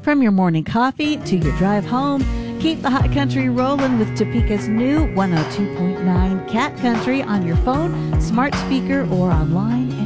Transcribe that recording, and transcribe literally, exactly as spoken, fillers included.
From your morning coffee to your drive home, keep the hot country rolling with Topeka's new one oh two point nine Cat Country on your phone, smart speaker, or online